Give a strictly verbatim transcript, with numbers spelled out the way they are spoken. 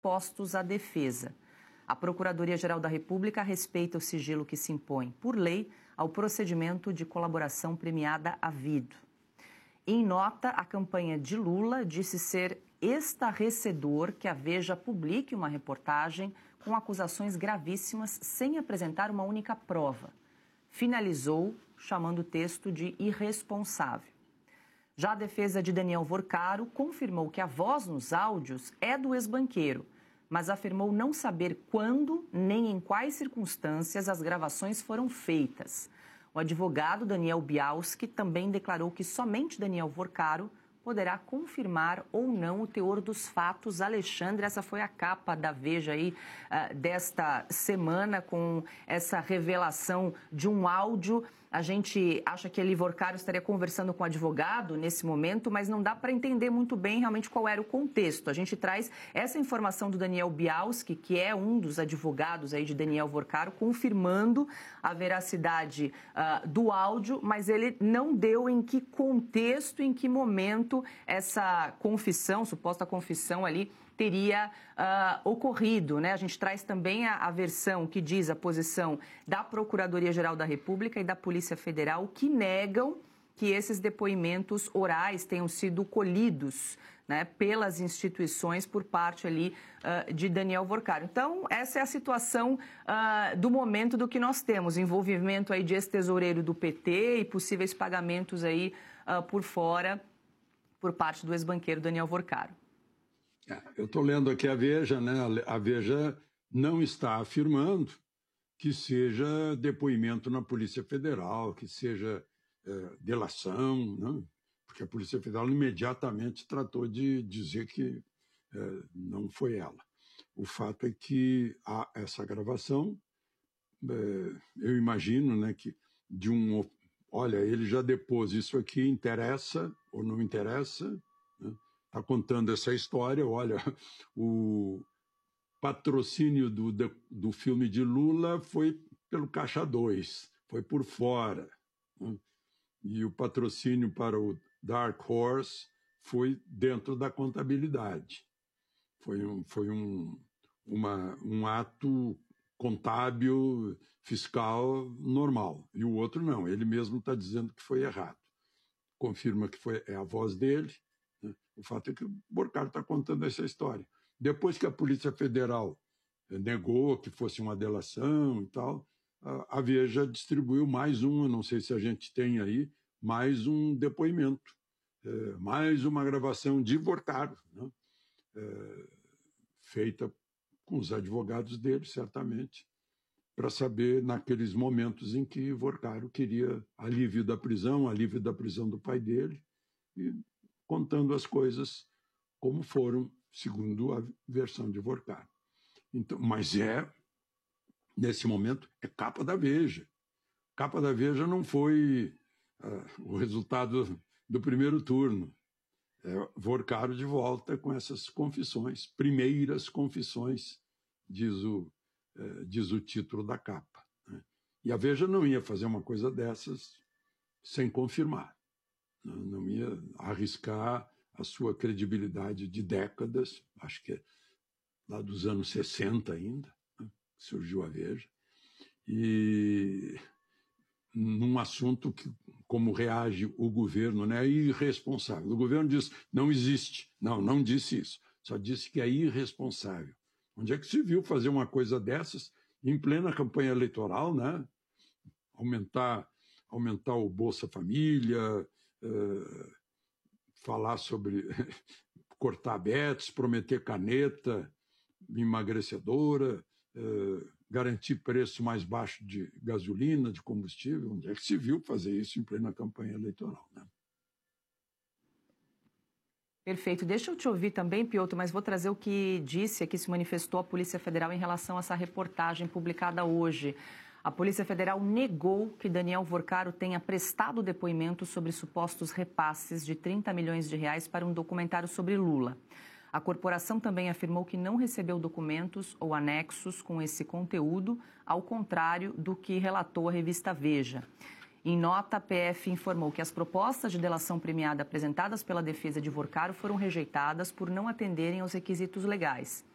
postos à defesa. A Procuradoria-Geral da República respeita o sigilo que se impõe, por lei, ao procedimento de colaboração premiada havido. Em nota, a campanha de Lula disse ser estarrecedor que a Veja publique uma reportagem com acusações gravíssimas sem apresentar uma única prova. Finalizou chamando o texto de irresponsável. Já a defesa de Daniel Vorcaro confirmou que a voz nos áudios é do ex-banqueiro, mas afirmou não saber quando nem em quais circunstâncias as gravações foram feitas. O advogado Daniel Bialski também declarou que somente Daniel Vorcaro poderá confirmar ou não o teor dos fatos. Alexandre, essa foi a capa da Veja aí uh, desta semana, com essa revelação de um áudio. A gente acha que Eli Vorcaro estaria conversando com o advogado nesse momento, mas não dá para entender muito bem realmente qual era o contexto. A gente traz essa informação do Daniel Bialski, que é um dos advogados aí de Daniel Vorcaro, confirmando a veracidade uh, do áudio, mas ele não deu em que contexto, em que momento essa confissão, suposta confissão ali, teria uh, ocorrido, né? A gente traz também a, a versão que diz a posição da Procuradoria-Geral da República e da Polícia Federal, que negam que esses depoimentos orais tenham sido colhidos, né, pelas instituições por parte ali uh, de Daniel Vorcaro. Então, essa é a situação uh, do momento do que nós temos, envolvimento aí de ex-tesoureiro do P T e possíveis pagamentos aí uh, por fora por parte do ex-banqueiro Daniel Vorcaro. Eu estou lendo aqui a Veja, né? A Veja não está afirmando que seja depoimento na Polícia Federal, que seja é, delação, né? Porque a Polícia Federal imediatamente tratou de dizer que é, não foi ela. O fato é que há essa gravação, é, eu imagino, né, que de um... Olha, ele já depôs isso aqui, interessa ou não interessa, né? Está contando essa história, olha, o patrocínio do, do filme de Lula foi pelo Caixa dois, foi por fora, né? E o patrocínio para o Dark Horse foi dentro da contabilidade. Foi um, foi um, uma, um ato contábil, fiscal normal. E o outro não, ele mesmo está dizendo que foi errado. Confirma que foi, é a voz dele. O fato é que o Vorcaro está contando essa história. Depois que a Polícia Federal negou que fosse uma delação e tal, a Veja distribuiu mais um, não sei se a gente tem aí, mais um depoimento, é, mais uma gravação de Vorcaro, né? É, feita com os advogados dele, certamente, para saber naqueles momentos em que Vorcaro queria alívio da prisão, alívio da prisão do pai dele, e contando as coisas como foram, segundo a versão de Vorcaro. Então, mas é, nesse momento, é capa da Veja. Capa da Veja não foi uh, o resultado do primeiro turno. É Vorcaro de volta com essas confissões, primeiras confissões, diz o, uh, diz o título da capa, né? E a Veja não ia fazer uma coisa dessas sem confirmar. Não ia arriscar a sua credibilidade de décadas, acho que é lá dos anos sessenta ainda, né, surgiu a Veja, e num assunto que, como reage o governo, né, é irresponsável. O governo diz, não existe. Não, não disse isso, só disse que é irresponsável. Onde é que se viu fazer uma coisa dessas em plena campanha eleitoral, né? Aumentar, aumentar o Bolsa Família, Uh, falar sobre cortar betes, prometer caneta emagrecedora, uh, garantir preço mais baixo de gasolina, de combustível. Onde é que se viu fazer isso em plena campanha eleitoral, né? Perfeito. Deixa eu te ouvir também, Piotr, mas vou trazer o que disse aqui, se manifestou a Polícia Federal em relação a essa reportagem publicada hoje. A Polícia Federal negou que Daniel Vorcaro tenha prestado depoimento sobre supostos repasses de trinta milhões de reais para um documentário sobre Lula. A corporação também afirmou que não recebeu documentos ou anexos com esse conteúdo, ao contrário do que relatou a revista Veja. Em nota, a P F informou que as propostas de delação premiada apresentadas pela defesa de Vorcaro foram rejeitadas por não atenderem aos requisitos legais.